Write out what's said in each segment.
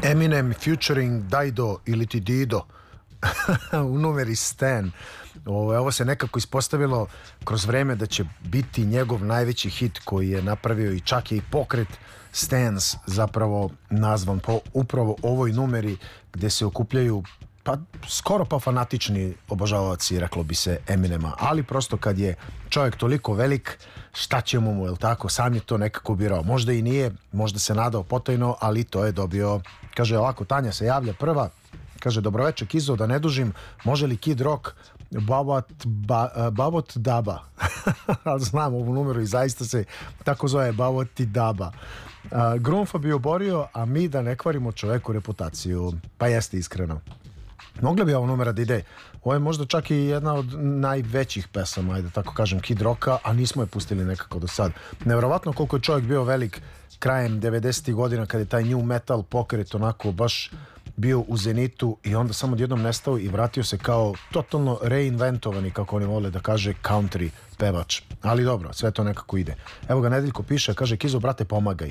Eminem featuring Daido ili ti Dido u numeri Stan. Ovo se nekako ispostavilo kroz vreme da će biti njegov najveći hit koji je napravio i čak je i pokret Stans zapravo nazvan po upravo ovoj numeri gdje se okupljaju pa skoro pa fanatični obožavaoci, reklo bi se, Eminema, ali prosto kad je čovjek toliko velik, šta ćemo mu, jel tako, sam je to nekako birao, možda i nije, možda se nadao potajno, ali to je dobio. Kaže ovako, Tanja se javlja prva, kaže dobroveče Kizo, da ne dužim, može li Kid Rock Bavot Daba? Znam ovu numeru i zaista se tako zove, Bavot i Daba. Grunfa bi oborio, a mi da ne kvarimo čoveku reputaciju. Pa jeste, iskreno. Mogla bi ova numera da ide. Ovo je možda čak i jedna od najvećih pesama, ajde tako kažem, Kid Rocka, a nismo je pustili nekako do sad. Nevjerovatno koliko je čovjek bio velik krajem 90. godina kad je taj new metal pokret onako baš bio u zenitu i onda samo odjednom nestao i vratio se kao totalno reinventovani, kako oni vole da kaže, country pevač. Ali dobro, sve to nekako ide. Evo ga, Nedeljko piše, kaže Kizo, brate, pomagaj.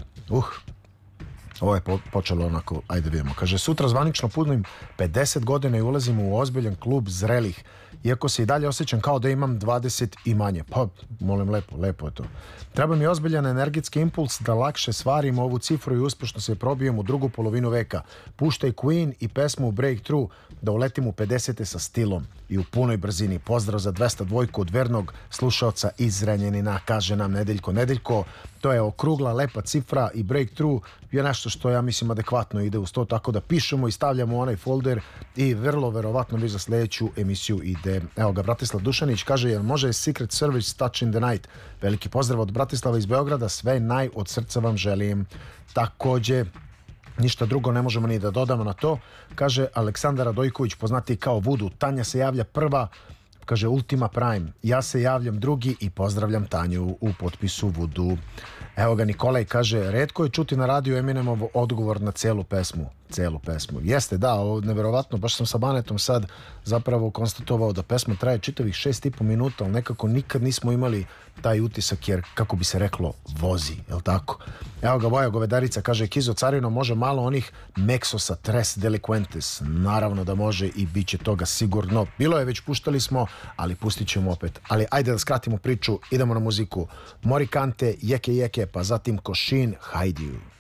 Ovo je počelo onako, ajde vidimo. Kaže, sutra zvanično punim 50 godina i ulazim u ozbiljan klub zrelih, iako se i dalje osjećam kao da imam 20 i manje. Pa, molim, lepo je to. Treba mi ozbiljan energetski impuls da lakše svarim ovu cifru i uspešno se probijem u drugu polovinu veka. Puštaj Queen i pesmu Breakthrough da uletim u 50. sa stilom i u punoj brzini. Pozdrav za 202 od vernog slušaoca iz Zrenjanina, kaže nam Nedeljko. Nedeljko, to je okrugla, lepa cifra i Breakthrough je nešto što ja mislim adekvatno ide uz to, tako da pišemo i stavljamo onaj folder i vrlo verovatno bi za sljedeću emisiju ide. Evo ga, Bratislav Dušanić kaže, jel može Secret Service Touch in the Night? Veliki pozdrav od Bratislava iz Beograda, sve naj od srca vam želim. Također, ništa drugo ne možemo ni da dodamo na to. Kaže Aleksandar Radojković, poznati kao Vudu. Tanja se javlja prva, kaže Ultima Prime. Ja se javljam drugi i pozdravljam Tanju u potpisu Vudu. Evo ga, Nikolaj kaže, retko je čuti na radiju Eminemov odgovor na celu pesmu. Jeste, da, nevjerovatno, baš sam sa Banetom sad zapravo konstatovao da pesma traje čitavih 6,5 minuta, ali nekako nikad nismo imali taj utisak jer, kako bi se reklo, vozi, jel tako? Evo ga, Voja Govedarica kaže, Kizo, carino, može malo onih Mexosa Tres Delinquentes? Naravno da može i bit će toga sigurno. Bilo je, već puštali smo, ali pustit ćemo opet. Ali ajde da skratimo priču, idemo na muziku. Morikante, Jeke Jeke, pa zatim Košin, Hajdiju.